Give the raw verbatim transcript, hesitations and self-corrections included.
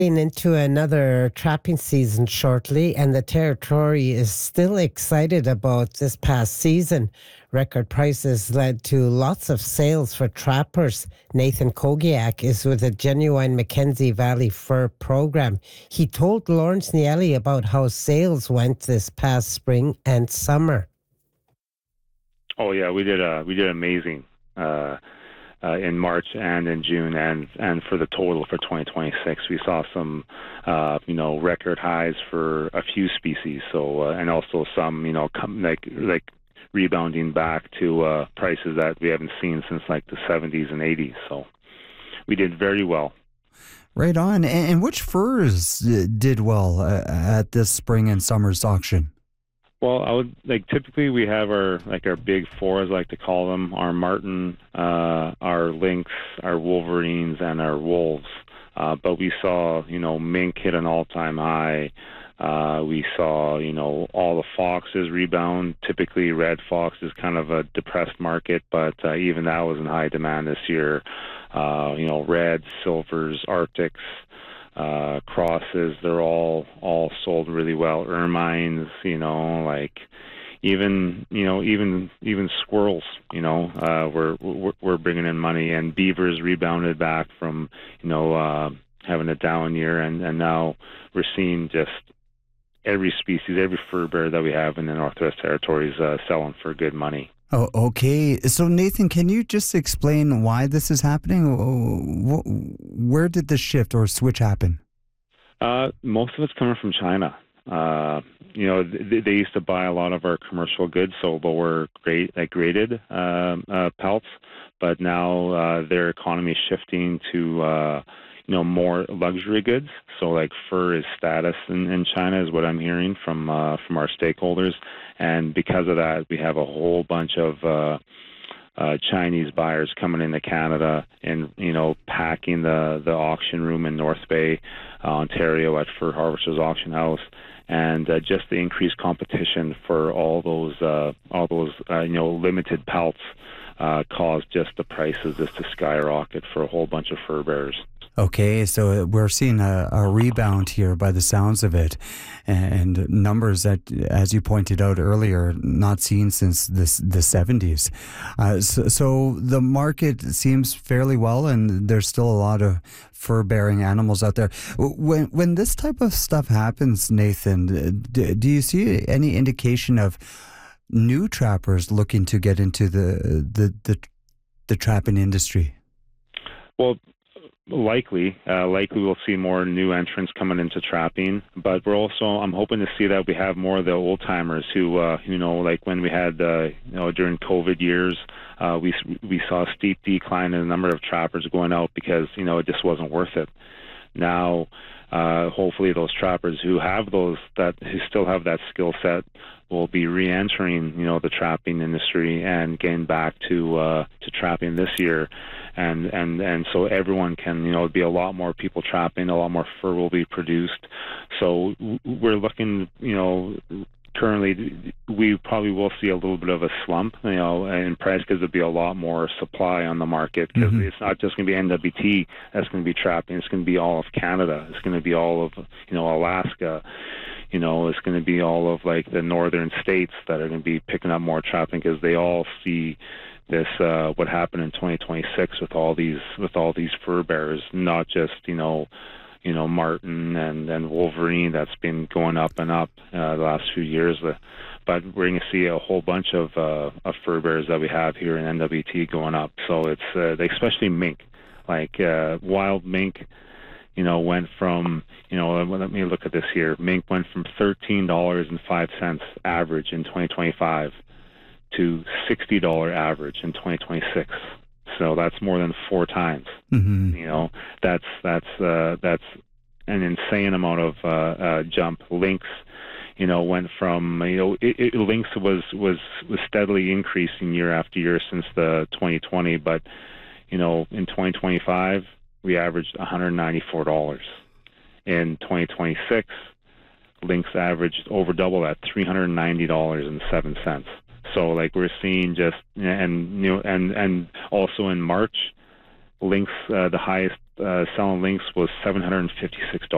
Into another trapping season shortly, and the territory is still excited about this past season. Record prices led to lots of sales for trappers. Nathan Kogiak is with the Genuine Mackenzie Valley Fur Program. He told Lawrence Nieli about how sales went this past spring and summer. Oh yeah, we did. Uh, we did amazing. Uh, Uh, in March and in June, and and for the total for twenty twenty-six, we saw some, uh, you know, record highs for a few species. So uh, and also some, you know, come, like like rebounding back to uh, prices that we haven't seen since like the seventies and eighties. So we did very well. Right on. And which furs did well at this spring and summer's auction? Well, I would like typically we have our like our big four, as I like to call them, our marten, uh, our lynx, our wolverines, and our wolves. Uh, but we saw, you know, mink hit an all-time high. Uh, we saw, you know, all the foxes rebound. Typically, red fox is kind of a depressed market, but uh, even that was in high demand this year. Uh, you know, reds, silvers, arctics. Uh, crosses, they're all all sold really well. Ermines, you know, like even you know even even squirrels, you know, uh, we're, we're we're bringing in money. And beavers rebounded back from you know uh, having a down year, and and now we're seeing just every species, every fur bearer that we have in the Northwest Territories uh, selling for good money. Oh, okay. So, Nathan, can you just explain why this is happening? Where did the shift or switch happen? Uh, most of it's coming from China. Uh, you know, they, they used to buy a lot of our commercial goods, so lower grade, like graded um, uh, pelts, but now uh, their economy is shifting to uh, you know more luxury goods. So, like fur is status in, in China, is what I'm hearing from uh, from our stakeholders. And because of that, we have a whole bunch of uh, uh, Chinese buyers coming into Canada and, you know, packing the, the auction room in North Bay, uh, Ontario at Fur Harvesters Auction House. And uh, just the increased competition for all those, uh, all those uh, you know, limited pelts uh, caused just the prices just to skyrocket for a whole bunch of fur bearers. Okay, so we're seeing a, a rebound here by the sounds of it, and numbers that, as you pointed out earlier, not seen since the, the seventies. Uh, so, so the market seems fairly well, and there's still a lot of fur-bearing animals out there. When when this type of stuff happens, Nathan, do, do you see any indication of new trappers looking to get into the the the, the trapping industry? Well, Likely, uh, likely we'll see more new entrants coming into trapping, but we're also, I'm hoping to see that we have more of the old timers who, uh, you know, like when we had, uh, you know, during COVID years, uh, we we saw a steep decline in the number of trappers going out because, you know, it just wasn't worth it. Now, uh, hopefully those trappers who have those, that who still have that skill set will be re-entering, you know, the trapping industry and getting back to uh, to trapping this year. And, and and so everyone can, you know, be a lot more people trapping, a lot more fur will be produced. So we're looking, you know, currently we probably will see a little bit of a slump, you know, in price because there'll be a lot more supply on the market because mm-hmm. it's not just going to be N W T that's going to be trapping. It's going to be all of Canada. It's going to be all of, you know, Alaska. You know, it's going to be all of like the northern states that are going to be picking up more trapping because they all see this uh, what happened in twenty twenty-six with all these with all these fur bearers, not just you know, you know marten and, and wolverine that's been going up and up uh, the last few years, but, but we're going to see a whole bunch of uh, of fur bearers that we have here in N W T going up. So it's uh, especially mink, like uh, wild mink. You know, went from, you know, let me look at this here. Mink went from thirteen dollars and five cents average in twenty twenty-five to sixty dollars average in twenty twenty-six. So that's more than four times. Mm-hmm. You know, that's that's uh, that's an insane amount of uh, uh, jump. Lynx, you know, went from, you know, it, it, lynx was, was, was steadily increasing year after year since the twenty twenty, but, you know, in twenty twenty-five, we averaged one hundred ninety-four dollars. In twenty twenty-six, lynx averaged over double that, three hundred ninety dollars and seven cents. So, like, we're seeing just, and you know, and and also in March, lynx, uh, the highest uh, selling lynx was seven hundred fifty-six dollars.